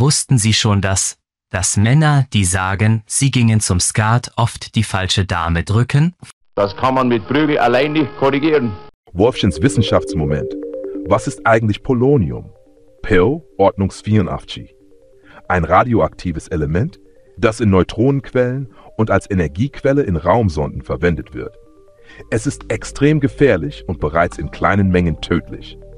Wussten Sie schon, dass Männer, die sagen, sie gingen zum Skat, oft die falsche Dame drücken? Das kann man mit Prügel allein nicht korrigieren. Wolfchens Wissenschaftsmoment. Was ist eigentlich Polonium? PO Ordnungs 84. Ein radioaktives Element, das in Neutronenquellen und als Energiequelle in Raumsonden verwendet wird. Es ist extrem gefährlich und bereits in kleinen Mengen tödlich.